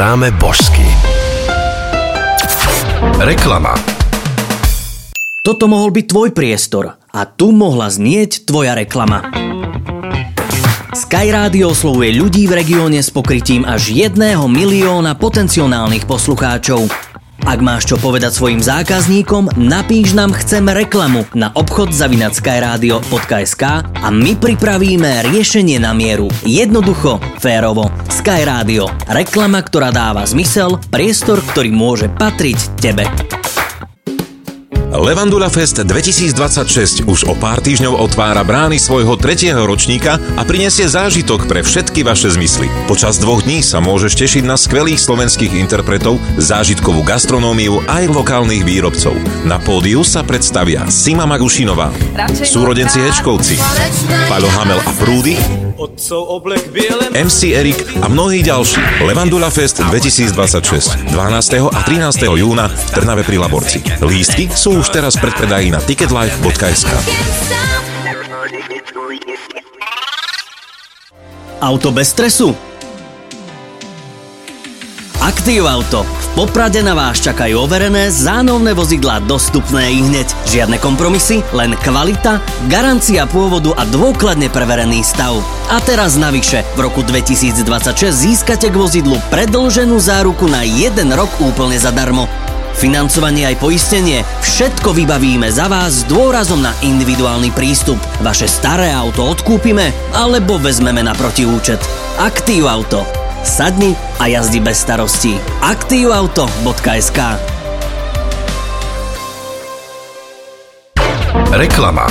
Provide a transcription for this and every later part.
hráme božsky. Reklama. Toto mohol byť tvoj priestor a tu mohla znieť tvoja reklama. Sky Radio oslovuje ľudí v regióne s pokrytím až 1 milióna potenciálnych poslucháčov. Ak máš čo povedať svojim zákazníkom, napíš nám Chceme reklamu na obchod@skyradio.sk a my pripravíme riešenie na mieru. Jednoducho, férovo. Sky Radio. Reklama, ktorá dáva zmysel, priestor, ktorý môže patriť tebe. Levandula Fest 2026 už o pár týždňov otvára brány svojho 3. ročníka a prinesie zážitok pre všetky vaše zmysly. Počas 2 dní sa môžeš tešiť na skvelých slovenských interpretov, zážitkovú gastronómiu aj lokálnych výrobcov. Na pódiu sa predstavia Sima Magušinová, súrodenci Hečkovci, Paľo Hamel a Prúdy, MC Erik a mnohí ďalší. Levandula Fest 2026 12. a 13. júna v Trnave pri Laborci. Lístky sú už teraz v predpredaji na ticketlife.sk. Auto bez stresu? Aktív Auto. V Poprade na vás čakajú overené zánovné vozidlá dostupné ihneď. Žiadne kompromisy, len kvalita, garancia pôvodu a dôkladne preverený stav. A teraz navyše, v roku 2026 získate k vozidlu predĺženú záruku na 1 rok úplne zadarmo. Financovanie aj poistenie, všetko vybavíme za vás s dôrazom na individuálny prístup. Vaše staré auto odkúpime alebo vezmeme na protiúčet. Aktív Auto. Sadni a jazdi bez starostí. aktivauto.sk. Reklama.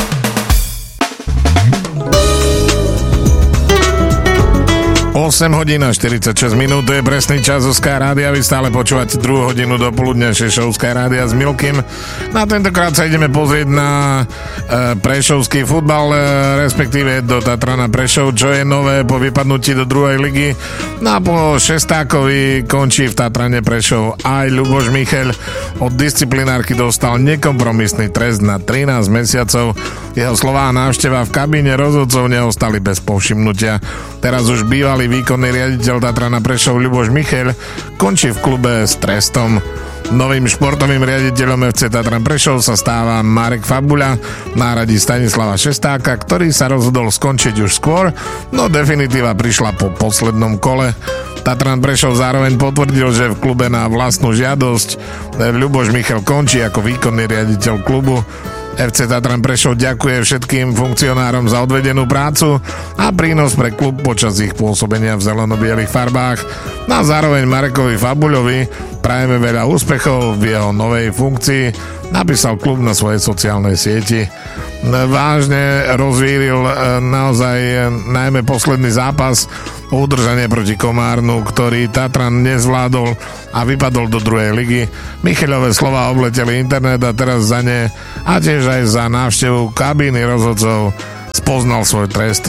8 hodín a 46 minút, to je presný čas zo Sky Rádia. Vy stále počúvate 2 hodinu do poludňajšej show Sky Rádia s Milkym. Na tentokrát sa ideme pozrieť na prešovský futbal, respektíve do Tatrana Prešov, čo je nové po vypadnutí do 2. ligy. No a po šestákovi končí v Tatrane Prešov aj Ľuboš Michel. Od disciplinárky dostal nekompromisný trest na 13 mesiacov. Jeho slová a návšteva v kabíne rozhodcov neostali bez povšimnutia. Teraz už bývalý výkonný riaditeľ Tatrana Prešov Ľuboš Michel končí v klube s trestom. Novým športovým riaditeľom FC Tatran Prešov sa stáva Marek Fabuľa, náradí Stanislava Šestáka, ktorý sa rozhodol skončiť už skôr, no definitíva prišla po poslednom kole. Tatran Prešov zároveň potvrdil, že v klube na vlastnú žiadosť Ľuboš Michel končí ako výkonný riaditeľ klubu. FC Tatran Prešov ďakuje všetkým funkcionárom za odvedenú prácu a prínos pre klub počas ich pôsobenia v zeleno-bielých farbách. No a zároveň Marekovi Fabuľovi prajeme veľa úspechov v jeho novej funkcii, napísal klub na svojej sociálnej sieti. Vážne rozvíril naozaj najmä posledný zápas o udržanie proti Komárnu, ktorý Tatran nezvládol a vypadol do 2. ligy. Micheľové slova obleteli internet a teraz za ne a tiež aj za návštevu kabíny rozhodcov spoznal svoj trest.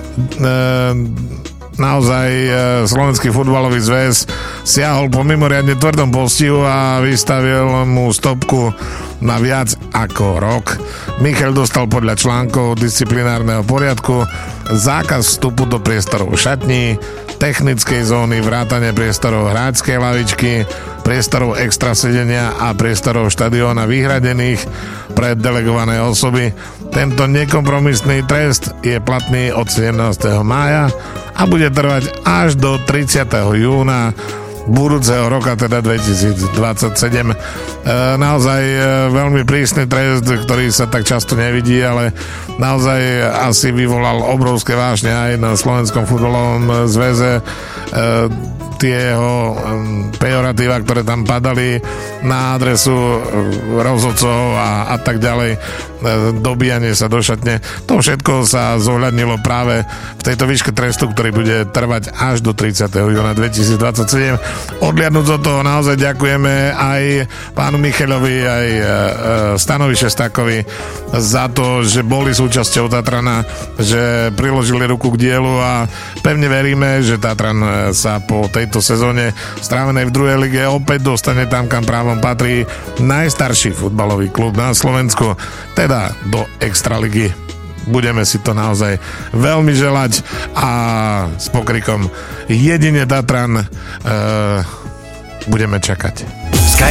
Naozaj Slovenský futbalový zväz siahol po mimoriadne tvrdom postihu a vystavil mu stopku na viac ako rok. Michel dostal podľa článkov disciplinárneho poriadku zákaz vstupu do priestorov šatní, technickej zóny, vrátane priestorov hráčskej lavičky, priestorov extra sedenia a priestorov štadióna vyhradených pre delegované osoby. Tento nekompromisný trest je platný od 17. mája a bude trvať až do 30. júna budúceho roka, teda 2027. Naozaj veľmi prísny trest, ktorý sa tak často nevidí, ale naozaj asi vyvolal obrovské vášne aj na Slovenskom futbalovom zväze. Tie jeho pejoratíva, ktoré tam padali na adresu rozhodcov a tak ďalej, dobíjanie sa do šatne. To všetko sa zohľadnilo práve v tejto výške trestu, ktorý bude trvať až do 30. júna 2027. Odliadnúť od toho naozaj ďakujeme aj pánu Micheľovi, aj Stanovi Šestákovi za to, že boli súčasťou Tatrana, že priložili ruku k dielu a pevne veríme, že Tatran sa po tejto sezóne strávenej v 2. lige opäť dostane tam, kam právom patrí, najstarší futbalový klub na Slovensku, teda do Extraligy. budeme si to naozaj veľmi želať a s pokrikom Jedine Tatran budeme čakať.